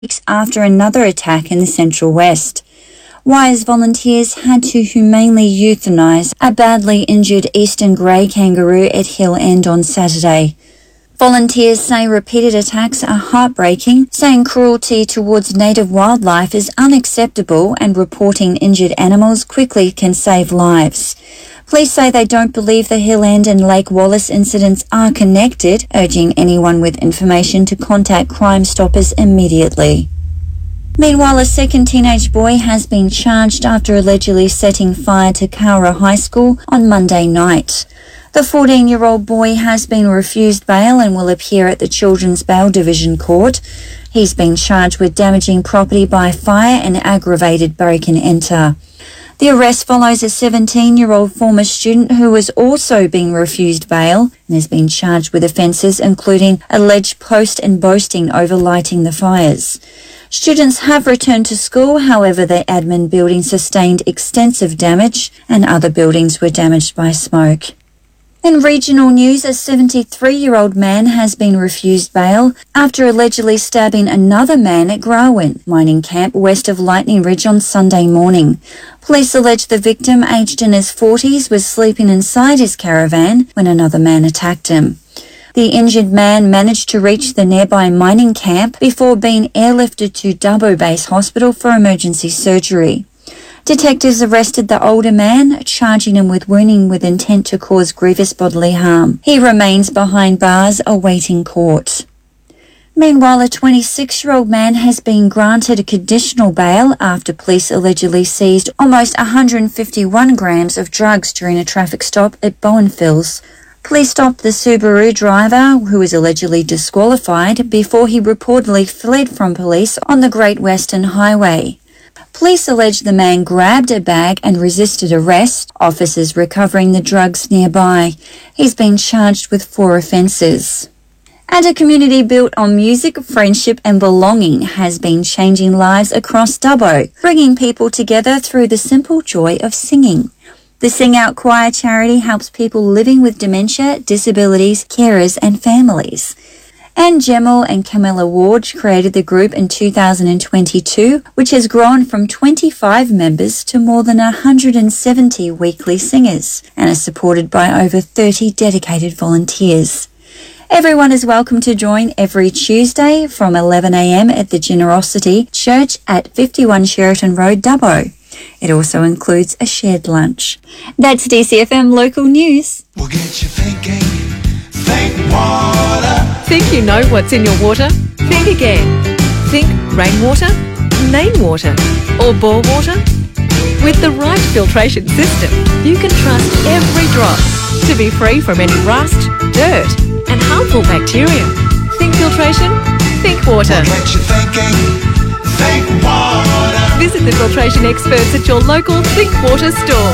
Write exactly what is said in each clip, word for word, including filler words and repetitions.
weeks after another attack in the Central West. Wise volunteers had to humanely euthanise a badly injured eastern grey kangaroo at Hill End on Saturday. Volunteers say repeated attacks are heartbreaking, saying cruelty towards native wildlife is unacceptable and reporting injured animals quickly can save lives. Police say they don't believe the Hill End and Lake Wallace incidents are connected, urging anyone with information to contact Crime Stoppers immediately. Meanwhile, a second teenage boy has been charged after allegedly setting fire to Cowra High School on Monday night. The fourteen-year-old boy has been refused bail and will appear at the Children's Bail Division Court. He's been charged with damaging property by fire and aggravated break-and-enter. The arrest follows a seventeen-year-old former student who has also been refused bail and has been charged with offences including alleged post and boasting over lighting the fires. Students have returned to school, however the admin building sustained extensive damage and other buildings were damaged by smoke. In regional news, a seventy-three-year-old man has been refused bail after allegedly stabbing another man at Grawin mining camp west of Lightning Ridge on Sunday morning. Police allege the victim, aged in his forties, was sleeping inside his caravan when another man attacked him. The injured man managed to reach the nearby mining camp before being airlifted to Dubbo Base Hospital for emergency surgery. Detectives arrested the older man, charging him with wounding with intent to cause grievous bodily harm. He remains behind bars awaiting court. Meanwhile, a twenty-six-year-old man has been granted a conditional bail after police allegedly seized almost one hundred fifty-one grams of drugs during a traffic stop at Bowenfills. Police stopped the Subaru driver, who was allegedly disqualified, before he reportedly fled from police on the Great Western Highway. Police allege the man grabbed a bag and resisted arrest, officers recovering the drugs nearby. He's been charged with four offences. And a community built on music, friendship and belonging has been changing lives across Dubbo, bringing people together through the simple joy of singing. The Sing Out Choir charity helps people living with dementia, disabilities, carers and families. And Gemel and Camilla Ward created the group in two thousand twenty-two, which has grown from twenty-five members to more than one hundred seventy weekly singers and is supported by over thirty dedicated volunteers. Everyone is welcome to join every Tuesday from eleven a m at the Generosity Church at fifty-one Sheraton Road, Dubbo. It also includes a shared lunch. That's D C F M Local News. We'll get you thinking. Think water. Think you know what's in your water? Think again. Think rainwater, main water, or bore water? With the right filtration system, you can trust every drop to be free from any rust, dirt, and harmful bacteria. Think filtration, think water. We'll get you thinking. Think water. Visit the filtration experts at your local Think Water store.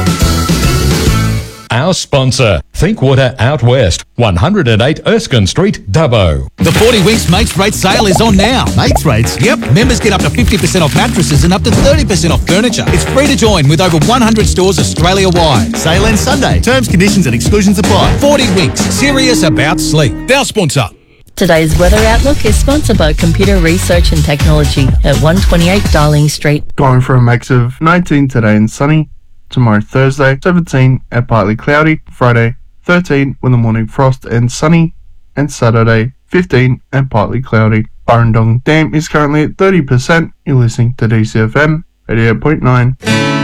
Our sponsor, Think Water Out West, one hundred eight Erskine Street, Dubbo. The forty Winks Mates Rate sale is on now. Mates Rates? Yep, members get up to fifty percent off mattresses and up to thirty percent off furniture. It's free to join with over one hundred stores Australia-wide. Sale ends Sunday. Terms, conditions and exclusions apply. forty Winks, serious about sleep. Our sponsor. Today's weather outlook is sponsored by Computer Research and Technology at one twenty-eight Darling Street. Going for a max of nineteen today and sunny. Tomorrow Thursday, seventeen and partly cloudy. Friday, thirteen with a morning frost and sunny. And Saturday, fifteen and partly cloudy. Burrendong Dam is currently at thirty percent. You're listening to D C F M eighty-eight point nine.